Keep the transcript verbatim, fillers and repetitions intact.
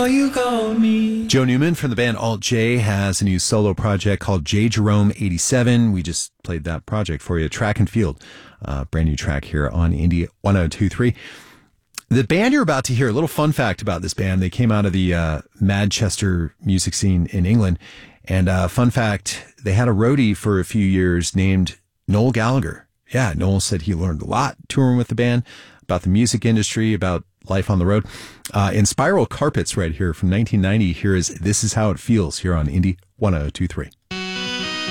before you called me. Joe Newman from the band Alt J has a new solo project called J Jerome eighty-seven. We just played that project for you. Track and Field, uh, brand new track here on Indie one oh two point three. The band you're about to hear, a little fun fact about this band. They came out of the uh, Manchester music scene in England. And uh, fun fact, they had a roadie for a few years named Noel Gallagher. Yeah, Noel said he learned a lot touring with the band about the music industry, about life on the road. Uh, in Spiral Carpets right here from nineteen ninety, here is This Is How It Feels here on Indie one oh two point three.